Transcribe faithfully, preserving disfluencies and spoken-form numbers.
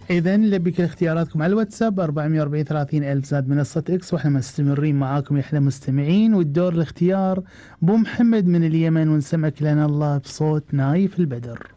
إذن لبيك اختياراتكم على الواتساب أربعمية وأربعين ثلاثين ألف زاد منصة إكس، وإحنا مستمرين معاكم يا أحلى مستمعين. والدور الاختيار بو محمد من اليمن، ونسمعك لنا الله بصوت نايف البدر.